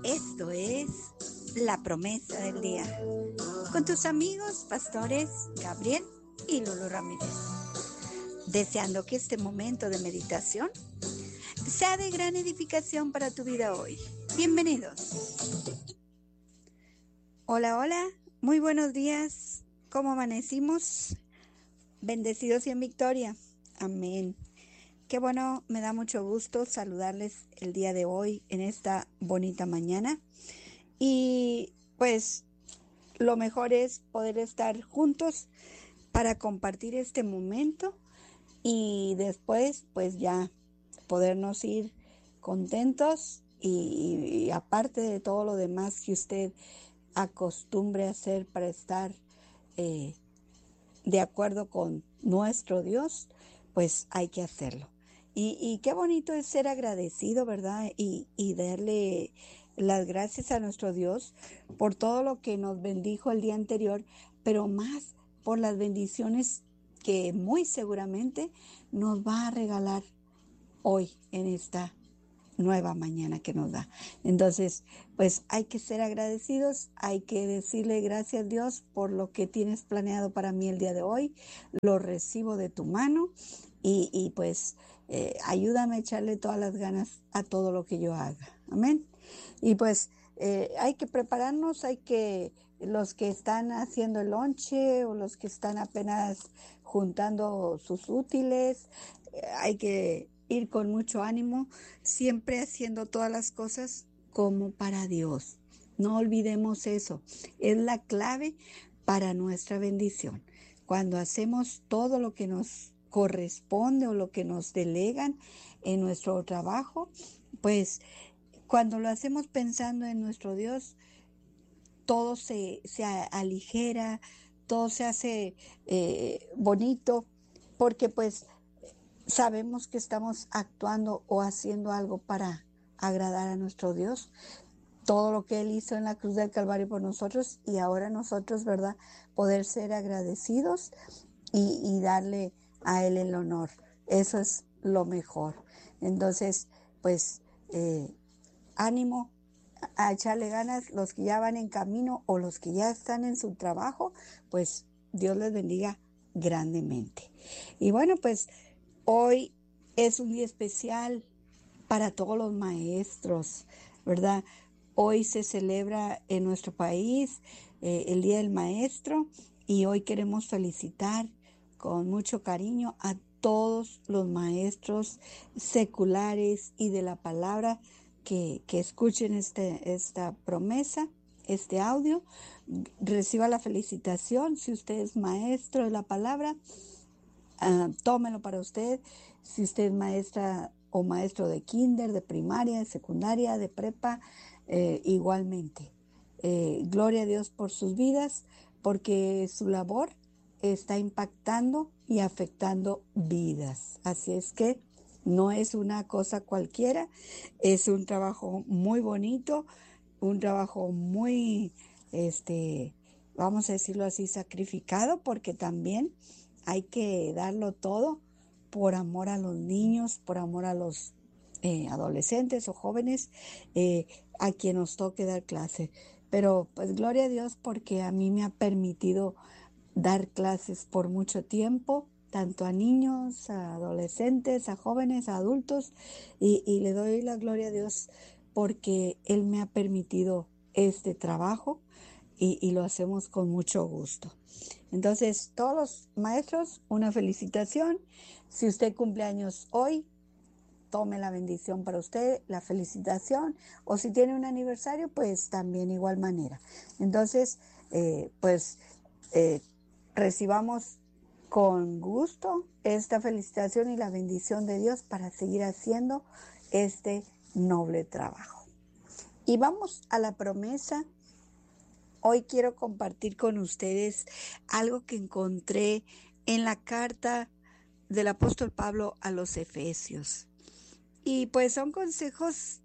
Esto es La Promesa del Día, con tus amigos pastores Gabriel y Lolo Ramírez, deseando que este momento de meditación sea de gran edificación para tu vida hoy. Bienvenidos. Hola, hola, muy buenos días. ¿Cómo amanecimos? Bendecidos y en victoria. Amén. Qué bueno, me da mucho gusto saludarles el día de hoy en esta bonita mañana. Y pues lo mejor es poder estar juntos para compartir este momento y después pues ya podernos ir contentos y aparte de todo lo demás que usted acostumbre a hacer para estar de acuerdo con nuestro Dios, pues hay que hacerlo. Y qué bonito es ser agradecido, ¿verdad? Y darle las gracias a nuestro Dios por todo lo que nos bendijo el día anterior, pero más por las bendiciones que muy seguramente nos va a regalar hoy en esta nueva mañana que nos da. Entonces, pues hay que ser agradecidos, hay que decirle gracias a Dios por lo que tienes planeado para mí el día de hoy, lo recibo de tu mano y pues ayúdame a echarle todas las ganas a todo lo que yo haga. Amén. Y pues hay que prepararnos, los que están haciendo el lonche o los que están apenas juntando sus útiles, hay que ir con mucho ánimo, siempre haciendo todas las cosas como para Dios. No olvidemos eso, es la clave para nuestra bendición. Cuando hacemos todo lo que nos corresponde o lo que nos delegan en nuestro trabajo, pues cuando lo hacemos pensando en nuestro Dios, todo se aligera, todo se hace bonito, porque pues sabemos que estamos actuando o haciendo algo para agradar a nuestro Dios. Todo lo que Él hizo en la cruz del Calvario por nosotros y ahora nosotros, ¿verdad? Poder ser agradecidos y darle a Él el honor. Eso es lo mejor. Entonces, pues, ánimo a echarle ganas los que ya van en camino o los que ya están en su trabajo, pues Dios les bendiga grandemente. Y bueno, pues hoy es un día especial para todos los maestros, ¿verdad? Hoy se celebra en nuestro país el Día del Maestro y hoy queremos felicitar con mucho cariño a todos los maestros seculares y de la palabra que escuchen esta promesa, este audio. Reciba la felicitación si usted es maestro de la palabra. Tómelo para usted. Si usted es maestra o maestro de kinder, de primaria, de secundaria, de prepa, igualmente. Gloria a Dios por sus vidas, porque su labor está impactando y afectando vidas. Así es que no es una cosa cualquiera, es un trabajo muy bonito, un trabajo muy, vamos a decirlo así, sacrificado, porque también hay que darlo todo por amor a los niños, por amor a los adolescentes o jóvenes a quien nos toque dar clase. Pero pues gloria a Dios porque a mí me ha permitido dar clases por mucho tiempo, tanto a niños, a adolescentes, a jóvenes, a adultos, y le doy la gloria a Dios porque Él me ha permitido este trabajo y lo hacemos con mucho gusto. Entonces, todos los maestros, una felicitación. Si usted cumple años hoy, tome la bendición para usted, la felicitación, o si tiene un aniversario, pues también igual manera. Entonces, pues recibamos con gusto esta felicitación y la bendición de Dios para seguir haciendo este noble trabajo. Y vamos a la promesa. Hoy quiero compartir con ustedes algo que encontré en la carta del apóstol Pablo a los Efesios. Y pues son consejos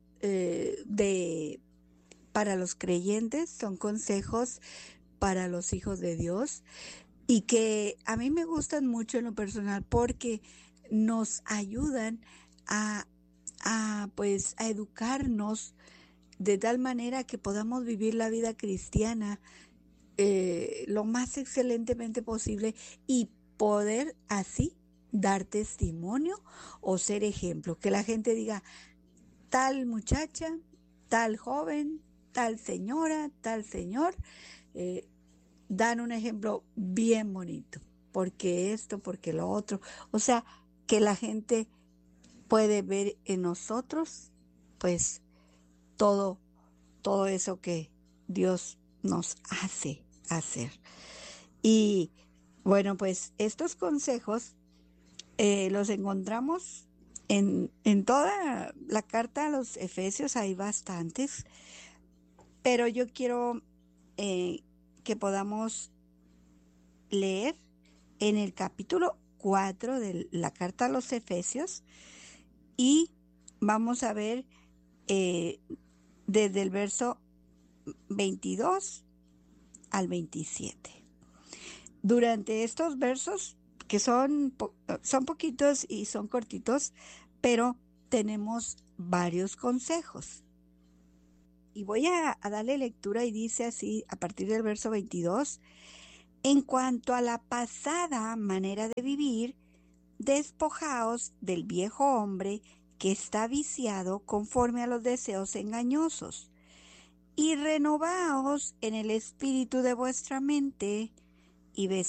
para los creyentes, son consejos para los hijos de Dios y que a mí me gustan mucho en lo personal porque nos ayudan a educarnos de tal manera que podamos vivir la vida cristiana lo más excelentemente posible y poder así dar testimonio o ser ejemplo. Que la gente diga, tal muchacha, tal joven, tal señora, tal señor, dan un ejemplo bien bonito. Porque esto, porque lo otro. O sea, que la gente puede ver en nosotros, pues, todo eso que Dios nos hace hacer. Y bueno, pues estos consejos los encontramos en toda la carta a los Efesios, hay bastantes, pero yo quiero que podamos leer en el capítulo 4 de la carta a los Efesios y vamos a ver desde el verso 22 al 27. Durante estos versos, que son poquitos y son cortitos, pero tenemos varios consejos. Y voy a darle lectura y dice así, a partir del verso 22, en cuanto a la pasada manera de vivir, despojaos del viejo hombre que está viciado conforme a los deseos engañosos, y renovaos en el espíritu de vuestra mente, y